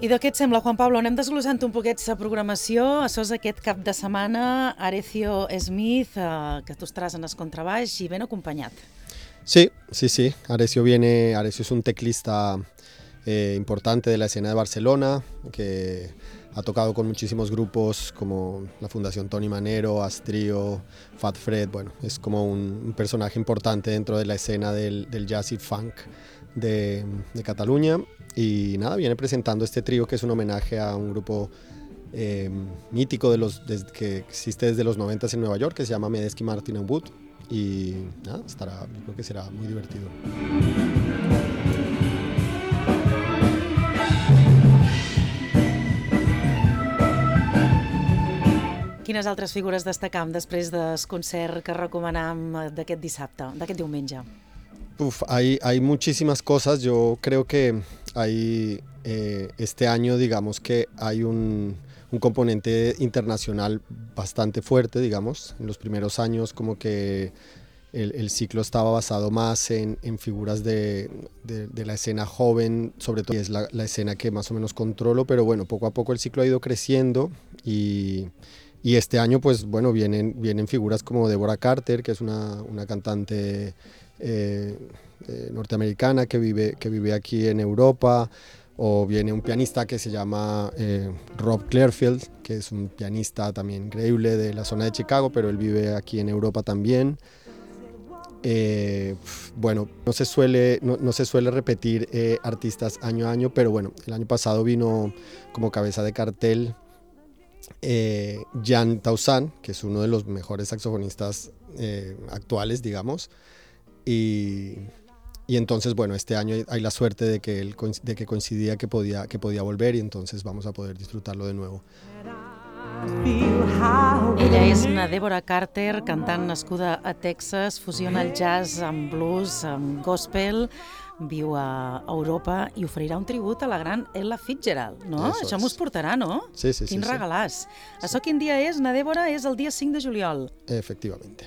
I de què et sembla, Juan Pablo? Anem desglossant un poquet la programació. Això és aquest cap de setmana, Arecio Smith, que tu estaràs en el contrabaix i ben acompanyat. Sí. Arecio es un teclista importante de la escena de Barcelona, que ha tocado con muchísimos grupos como la Fundación Tony Manero, Astrio, Fat Fred. Bueno, es como un personaje importante dentro de la escena del jazz y funk de Cataluña. Y nada, viene presentando este trío que es un homenaje a un grupo mítico que existe desde los 90 en Nueva York, que se llama Medeski Martin and Wood. Y nada, yo creo que será muy divertido. Quines altres figures destacam després del concert que recomanam d'aquest dissabte, d'aquest diumenge? Hay muchísimas cosas. Yo creo que este año, digamos que hay un componente internacional bastante fuerte, digamos. En los primeros años como que el ciclo estaba basado más en figuras de la escena joven, sobre todo, y es la escena que más o menos controlo, pero bueno, poco a poco el ciclo ha ido creciendo y este año pues bueno, vienen figuras como Deborah Carter, que es una cantante norteamericana que vive aquí en Europa, o viene un pianista que se llama Rob Clearfield, que es un pianista también increíble de la zona de Chicago, pero él vive aquí en Europa también. Bueno, no se suele repetir artistas año a año, pero bueno, el año pasado vino como cabeza de cartel Jan Tausan, que es uno de los mejores saxofonistas actuales, digamos. Y entonces, bueno, este año hay la suerte de que coincidía que podía volver, y entonces vamos a poder disfrutarlo de nuevo. Ella és una Deborah Carter, cantant nascuda a Texas, fusiona el jazz amb blues, amb gospel, viu a Europa i oferirà un tribut a la gran Ella Fitzgerald, no? Això mos portarà, no? Sí. Quin regalàs. Això quin dia és, na Débora? És el dia 5 de juliol. Efectivamente.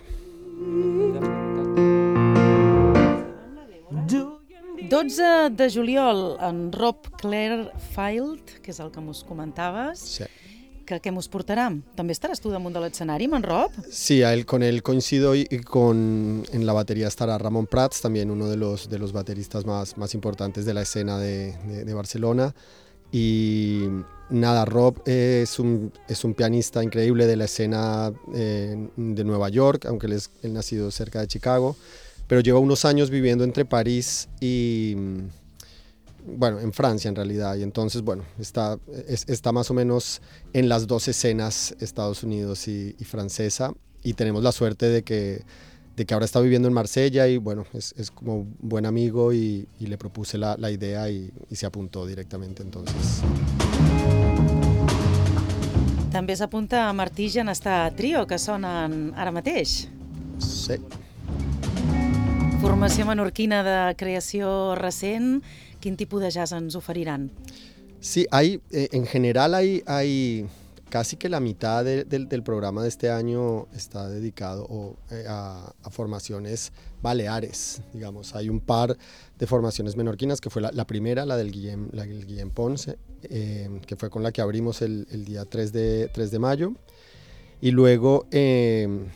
12 de juliol, en Rob Clearfield, que és el que mos comentaves, Sí. que mos portarà. També estaràs tu damunt de l'escenari, amb en Rob? Sí, con él coincido, y en la batería estará Ramon Prats, también uno de los bateristas más importantes de la escena de Barcelona. Y nada, Rob es un pianista increíble de la escena de Nueva York, aunque él nacido cerca de Chicago, pero lleva unos años viviendo entre París y, bueno, en Francia en realidad, y entonces, bueno, está más o menos en las dos escenas, Estados Unidos y francesa, y tenemos la suerte de que ahora está viviendo en Marsella, y bueno, es como un buen amigo, y le propuse la idea y se apuntó directamente, entonces. També s'apunta a Martí Genestà Trio, que sonen ara mateix. Sí. Formació menorquina de creació recent. Quin tipus de jazz ens oferiran? Sí, en general hay casi que la mitad del programa de este año está dedicado a formaciones baleares, digamos. Hay un par de formaciones menorquinas, que fue la primera, la del Guillem Ponce, que fue con la que abrimos el día 3 de mayo. Y luego